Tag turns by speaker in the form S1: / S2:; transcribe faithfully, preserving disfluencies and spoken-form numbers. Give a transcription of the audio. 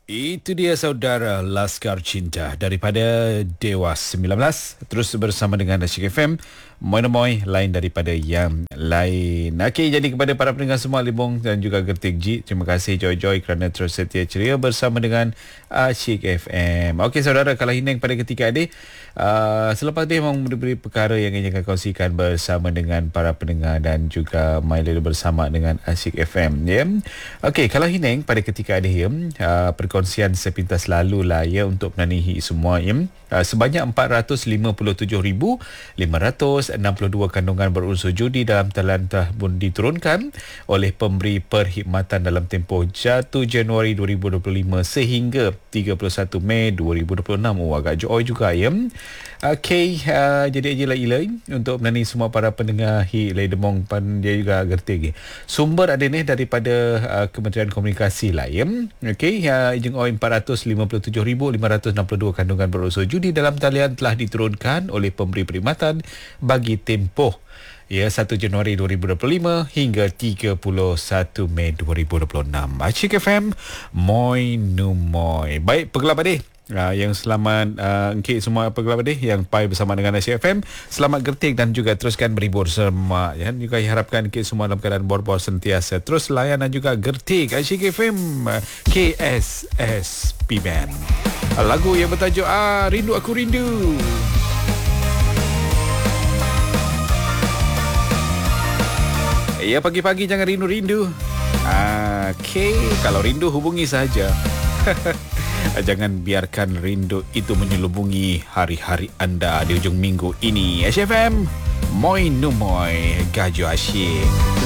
S1: Itu dia saudara, Laskar Cinta daripada Dewas sembilan belas. Terus bersama dengan Asyik F M, Moy-Moy, lain daripada yang lain. Okey, jadi kepada para pendengar semua, Libong dan juga Gertik Ji, terima kasih Joy-Joy kerana terus setia ceria bersama dengan Asyik F M. Okey saudara, kalau hineng pada ketika ini, uh, selepas dia memang beri perkara yang ingin akan kongsikan bersama dengan para pendengar dan juga Mailil bersama dengan Asyik F M. Ya. Okey, kalau hineng pada ketika ini, uh, perkongsian sepintas lalu lah ya untuk menanihi semua ya. Uh, sebanyak empat ratus lima puluh tujuh ribu lima ratus enam puluh dua kandungan berunsur judi dalam talian telah pun diturunkan oleh pemberi perkhidmatan dalam tempoh satu Januari dua ribu dua puluh lima sehingga tiga puluh satu Mei dua ribu dua puluh enam. Oh, agak joy juga ya. Okey, uh, jadi aja lah ilai untuk menanihi semua para pendengar hi Ilai Demong pan dia juga gerti. Sumber ada ni daripada uh, Kementerian Komunikasi lah ya. Okey, uh, ijeng oi empat ratus lima puluh tujuh ribu lima ratus enam puluh dua kandungan berunsur judi dalam talian telah diturunkan oleh pemberi perkhidmatan bagi tempoh ya satu Januari dua ribu dua puluh lima hingga tiga puluh satu Mei dua ribu dua puluh enam. Asyik F M, Moy Nu Moy. Baik, pegelap adik. Uh, yang selamat uh, okay, semua pegelap adik yang pai bersama dengan Asyik F M. Selamat gertik dan juga teruskan berhibur semua ya. Juga harapkan kita semua dalam keadaan bor-bor sentiasa terus layan dan juga gertik Asyik F M K S S P Band. Lagu yang bertajuk ah, Rindu Aku Rindu. Ya, pagi-pagi jangan rindu-rindu. Ah, okay, kalau rindu hubungi saja. Jangan biarkan rindu itu menyelubungi hari-hari anda di ujung minggu ini. Asyik F M, Moy Nu Moy, Gajo Asyik.